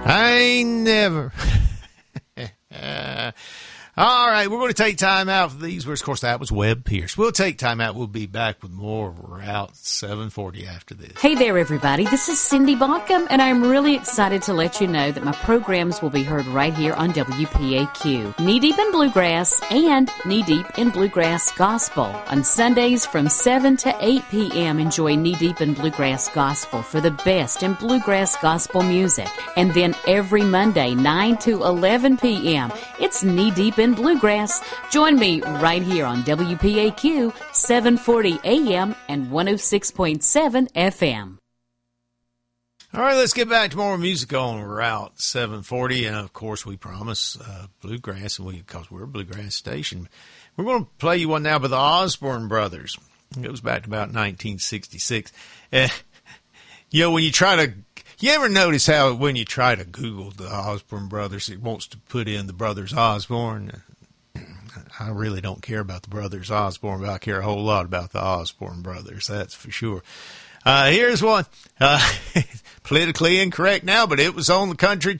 I ain't never. All right, we're going to take time out for these. Of course, that was Webb Pierce. We'll take time out. We'll be back with more Route 740 after this. Hey there, everybody. This is Cindy Baucom, and I'm really excited to let you know that my programs will be heard right here on WPAQ. Knee Deep in Bluegrass and Knee Deep in Bluegrass Gospel. On Sundays from 7 to 8 p.m., enjoy Knee Deep in Bluegrass Gospel for the best in bluegrass gospel music. And then every Monday, 9 to 11 p.m., it's Knee Deep in Bluegrass. Join me right here on WPAQ 740 AM and 106.7 FM. All right, let's get back to more music on Route 740. And, of course, we promise bluegrass, and because we're a bluegrass station. We're going to play you one now by the Osborne Brothers. It goes back to about 1966. When you ever notice how when you try to Google the Osborne Brothers, it wants to put in the Brothers Osborne? I really don't care about the Brothers Osborne, but I care a whole lot about the Osborne Brothers, that's for sure. Here's one. Politically incorrect now, but it was on the country